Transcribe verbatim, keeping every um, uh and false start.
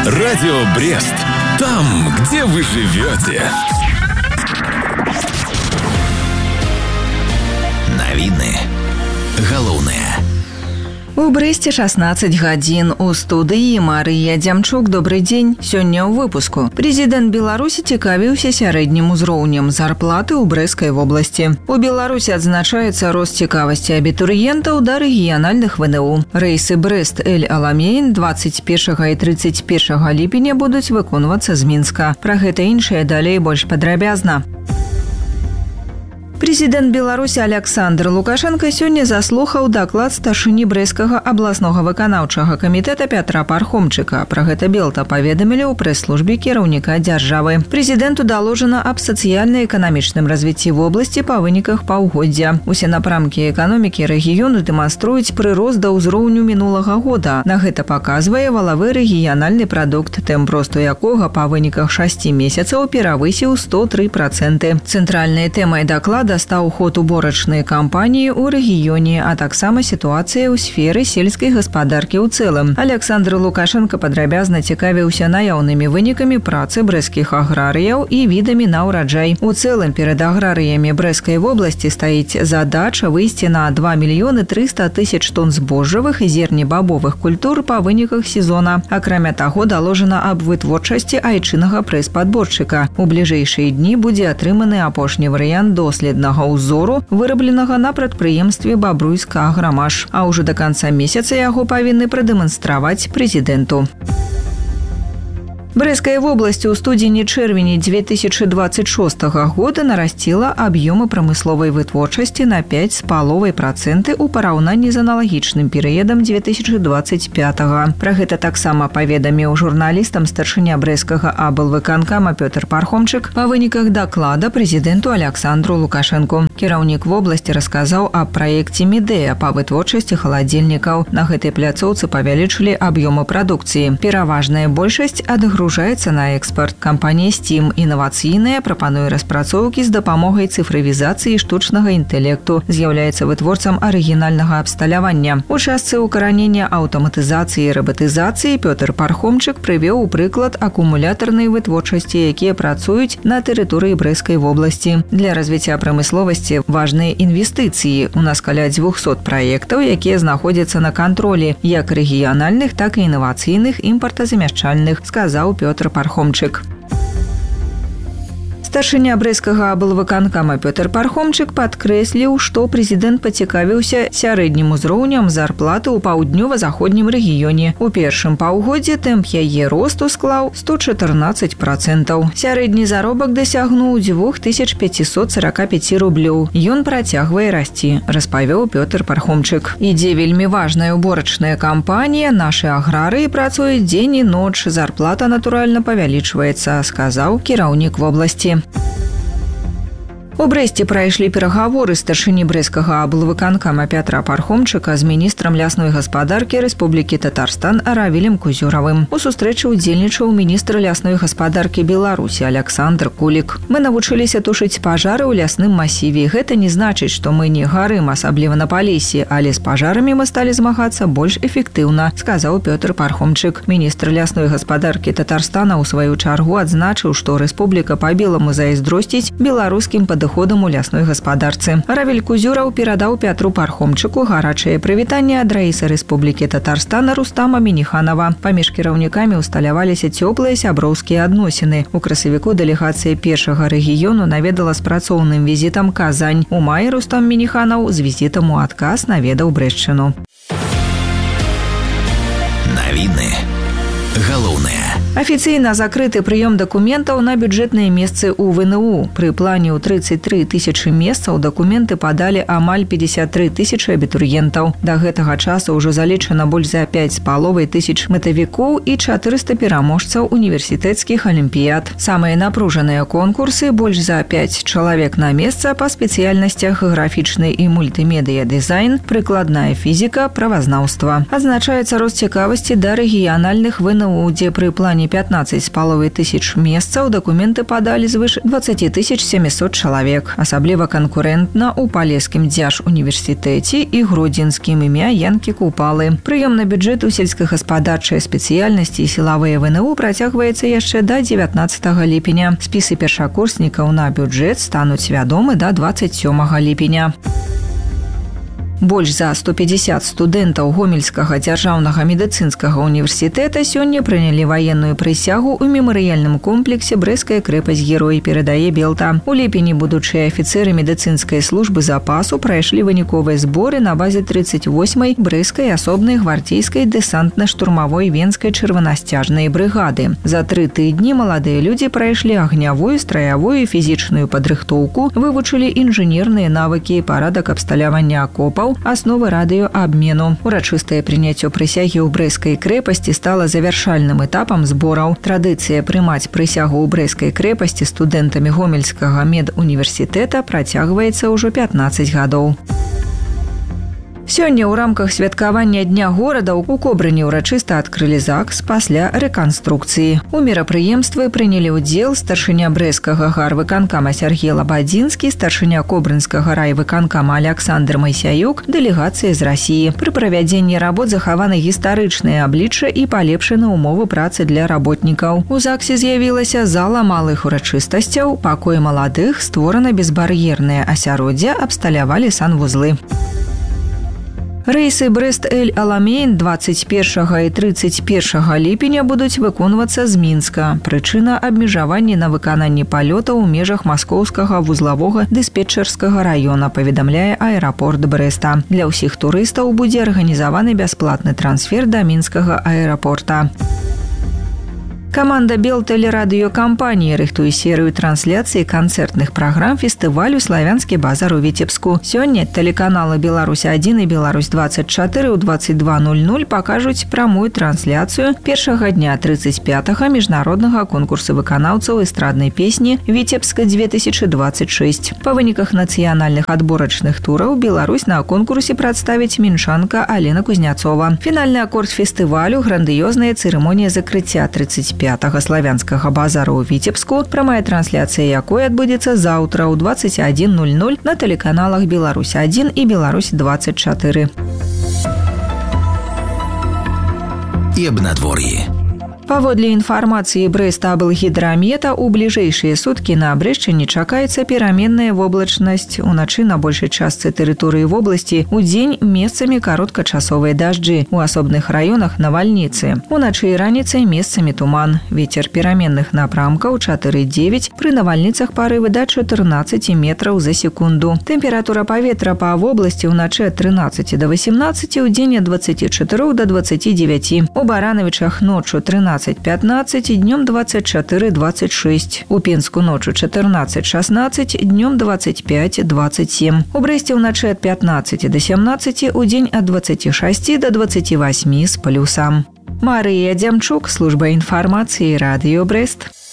Радио Брест. Там, где вы живете. Новины. Галоўнае. У Брэсце шаснаццаць гадзін. У студыі Марыя Дзямчук. Добрый дзень. Сёння ў выпуску. Прэзідэнт Беларусі цікавіўся сярэднім узроўнем зарплаты ў Брэсцкай вобласці. У Беларусі адзначаецца рост цікавасці абітурыентаў да рэгіянальных ВНУ. Рэйсы Брэст-Эль-Аламейн дваццаць першага і трыццаць першага ліпеня будуць выконвацца з Мінска. Пра гэта іншае далей больш падрабязна. Прэзідэнт Беларусі Александр Лукашенко сёння заслухаў даклад старшыні Брэсцкага абласнога выканаўчага камітэта Пятра Пархомчыка. Пра гэта Белта паведамілі ў прэс-службе кіраўніка дзяржавы. Прэзідэнту доложана аб сацыяльна-эканамічным развіцці вобласці па выніках паўгоддзя. Усе напрамкі эканомікі рэгіёну дэманструюць прырост да ўзроўню мінулага года. На гэта паказвае валавы рэгіянальны прадукт, тэмп росту якога па выніках шасці месяцаў перавысіў сто тры працэнты. Цэнтральнай тэмай даклада стаў ход уборачнай кампаніі ў рэгіёне, а таксама сітуацыя ў сферы сельскай гаспадаркі ў цэлым. Александр Лукашенко падрабязна цікавіўся наяўнымі вынікамі працы брэсцкіх аграрыяў і відамі на ўраджай. У цэлым перад аграрыямі Брэсцкай вобласці стаіць задача выйсці на два мільёны трыста тысяч тонн збожжавых і зернебабовых культур па выніках сезона. Акрамя таго, доложана аб вытворчасці айчыннага прэс-падборшчыка. У бліжэйшыя дні будзе атрыманы апошні варыянт доследнага ўзору, вырабленага на прадпрыемстве Бабруйска Аграмаш, а ўжо да канца месяца яго павінны прадэманстраваць прэзідэнту. Брэсцкая вобласць у студзені-чэрвені две тысячы дваццаць шостага года нарасціла аб'ёмы прамысловай вытворчасці на пяць з паловай працэнты ў параўнанні з аналагічным перыядам две тысячы дваццаць пятага. Пра гэта таксама паведаміў журналістам старшыня Брэсцкага аблвыканкама Пётр Пархомчык па выніках даклада прэзідэнту Александру Лукашенку. Кіраўнік вобласці расказаў аб праекце Медэя па вытворчасці халадзільнікаў. На гэтай пляцоўцы павялічылі аб'ёмы прадукцыі. Пераважная большасць адгружаецца на экспорт. Кампанія Steam інавацыйная прапануе распрацоўкі з дапамогай цыфравізацыі штучнага інтэлекту, з'яўляецца вытворцам арыгінальнага абсталявання. У частцы ўкаранення аўтаматызацыі і рабатызацыі Пётр Пархомчык прывёў у прыклад акумулятарнай вытворчасці, якія працуюць на тэрыторыі Брэсцкай вобласці. Для развіцця прамысловасці важныя інвестыцыі. У нас каля дзвюхсот праектаў, якія знаходзяцца на кантролі, як рэгіянальных, так і інавацыйных, імпартазамяшчальных, сказаў Пётр Пархомчык. Старшыня Брэсцкага аблвыканкама Пётр Пархомчык падкрэсліў, што прэзідэнт пацікавіўся сярэднім узроўнем зарплаты ў паўднёва-заходнім рэгіёне. У першым паўгоддзі тэмп яе росту склаў сто чатырнаццаць працэнтаў. Сярэдні заробак дасягнуў дзве тысячы пяцьсот сорок пяць рублёў. Ён працягвае расці, распавёў Пётр Пархомчык. Ідзе вельмі важная уборачная кампанія, нашы аграрыі працуюць дзень і ноч, зарплата натуральна павялічваецца, сказаў кіраўнік вобласці. У Брэсце прайшлі перагаворы старшыні Брэсцкага аблвыканкама Пятра Пархомчыка з міністрам лясной гаспадаркі Рэспублікі Татарстан Равілем Кузюравым. У сустрэчы ўдзельнічаў міністр лясной гаспадаркі Беларусі Александр Кулік. Мы навучыліся тушыць пажары ў лясным масіве. Гэта не значыць, што мы не гарым, асабліва на Палесе, але з пажарамі мы сталі змагацца больш эфектыўна, сказаў Пётр Пархомчык. Міністр лясной гаспадаркі Татарстана ў сваю чаргу адзначыў, што рэспубліка па-беламу зайздросціць беларускім падыходам ходам у лясной гаспадарцы. Равіль Кузюраў перадаў Пятру Пархомчыку гарачае прывітанне ад рэйса Рэспублікі Татарстана Рустама Мініханова. Паміж кіраўнікамі ўсталяваліся цёплыя сяброўскія адносіны. У красавіку дэлегацыя першага рэгіёну наведала з працоўным візітам Казань. У маі Рустам Мініханаў з візітам у адказ наведаў Брэсчыну. Навіны. Галоўнае. Афіцыйна закрыты прыём дакументаў на бюджэтныя месцы ў ВНУ. Пры плане ў трыццаць тры тысячы месцаў дакументы падалі амаль пятьдесят три тысячы абітурыентаў. Да гэтага часу ўжо залічана больш за пяць з паловай тысяч мэтавікоў і чатырыста пераможцаў універсітэцкіх алімпіяд. Самыя напружаныя конкурсы больш за пяць чалавек на месца па спецыяльнасцях графічны і мультымедыя дызайн, прыкладная фізіка, правазнаўства. Адзначаецца рост цікавасці да рэгіянальных ВНУ рэгіёнаў, дзе пры плане пятнаццаць з паловай тысяч месцаў дакументы падалі звыш дваццаць тысяч сямісот чалавек. Асабліва канкурэнтна ў Палескім дзяржуніверсітэце і Гродзенскім імя Янкі Купалы. Прыём на бюджэт у сельскагаспадарчай спецыяльнасці і сілавыя ВНУ працягваецца яшчэ да дзевятнаццатага ліпеня. Спісы першакурснікаў на бюджэт стануць вядомы да дваццаць сёмага ліпеня. Больш за сто пятьдесят студэнтаў Гомельскага дзяржаўнага медыцынскага універсітэта сёння прынялі ваенную прысягу ў мемарыяльным комплексе «Брэская крэпасць-герой», перадае Белта. У ліпені будучыя афіцэры медыцынскай службы запасу прайшлі выніковыя зборы на базе тридцать восьмай Брэскай асобнай гвардзейскай дэсантна-штурмавой венскай чырванасцяжнай брыгады. За тры тыдні маладыя людзі прайшлі агнявую, страявую і фізічную падрыхтоўку, вывучылі інжынерныя навыкі, парадак абсталявання акопаў, асновы радыёабмену. Урачыстае прыняццё прысягі ў Брэскай крэпасці стала завяршальным этапам збораў. Традыцыя прымаць прысягу ў Брэскай крэпасці студэнтамі Гомельскага медуніверсітэта працягваецца ўжо пятнаццаць гадоў. Сёння ў рамках святкавання Дня горада ў Кобрыні ўрачыста адкрылі ЗАГС пасля рэканструкцыі. У мерапрыемстве прынялі ўдзел старшыня Брэскага гарвыканкама Сяргей Лабадзінскі, старшыня Кобрынскага райвыканкама Аляксандр Майсяюк, дэлегацыя з Расіі. Пры правядзенні работ захаваны гістарычныя аблічча і палепшаны ўмовы працы для работнікаў. У ЗАГСе з'явілася зала малых урачыстасцяў, пакой маладых, створана безбар'ернае асяроддзе, абсталявалі санвузлы. Рэйсы Брэст-Эль-Аламейн дваццаць першага і трыццаць першага ліпеня будуць выконвацца з Мінска. Прычына абмежавання на выкананне палётаў у межах маскоўскага вузлавога дыспетчарскага раёна, паведамляе аэрапорт Брэста. Для ўсіх турыстаў будзе арганізаваны бясплатны трансфер да мінскага аэрапорта. Каманда Белтэлерадыёкампаніі рыхтуе серыю трансляцый канцэртных праграм фестывалю «Славянскі базар» у Віцебску. Сёння тэлеканалы «Беларусь адзін» і «Беларусь двадцать четыре» ў двадцать два ноль ноль пакажуць прамую трансляцыю першага дня тридцать пятага міжнароднага конкурсу выканаўцаў эстраднай песні «Віцебска две тысячи двадцать шесть». Па выніках нацыянальных адборачных тураў Беларусь на конкурсе прадставіць мінчанка Алена Кузняцова. Фінальны акорд фестывалю – грандыёзная цырымонія закрыцця тридцать пятага славянскага базара ў Віцебску, прамая трансляцыя якой адбудзецца заўтра ў двадцать один ноль ноль на тэлеканалах «Беларусь адзін» і «Беларусь двадцать четыре». І аб надвор'і. Паводле інфармацыі Брэст-Аблгідрамета, у бліжэйшыя суткі на Брэшчыне чакаецца пераменная воблачнасць. Уначы на большай частцы тэрыторыі вобласці, удзень месцамі кароткачасовыя дажджы, у асобных раёнах навальніцы. Уначы і раніцай месцамі туман. Вецер пераменных напрамкаў чатыры дзевяць, пры навальніцах парывы да чатырнаццаці метраў за секунду. Тэмпература паветра па вобласці ўначы ад трынаццаці да восемнаццаці, удзень ад дваццаці чатырох да дваццаці дзевяці. У Баранавічах ноччу трынаццаць пятнадцать, днём двадцать четыре двадцать шесть. У Пенску ночью четырнадцать шестнадцать, днём двадцать пять двадцать семь. У Брэсце ўначы ад пятнаццаці да сямнаццаці, удзень ад дваццаці шасці да дваццаці восьмі з плюсам. Марыя Дзямчук, служба інфармацыі, радыё Брэст.